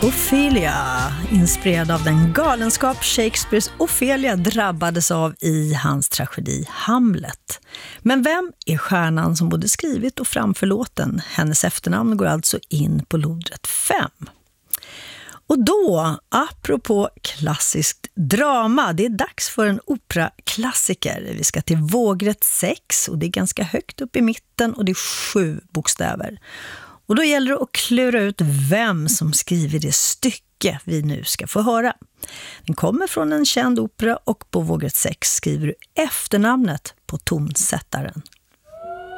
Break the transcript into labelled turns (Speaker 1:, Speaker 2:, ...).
Speaker 1: Ophelia, inspirerad av den galenskap Shakespeares Ophelia drabbades av i hans tragedi Hamlet. Men vem är stjärnan som både skrivit och framför låten? Hennes efternamn går alltså in på lodrätt 5. Och då, apropå klassiskt drama, det är dags för en operaklassiker. Vi ska till vågrätt 6 och det är ganska högt upp i mitten och det är 7 bokstäver. Och då gäller det att klura ut vem som skriver det stycke vi nu ska få höra. Den kommer från en känd opera och på vågrätt 6 skriver du efternamnet på tonsättaren.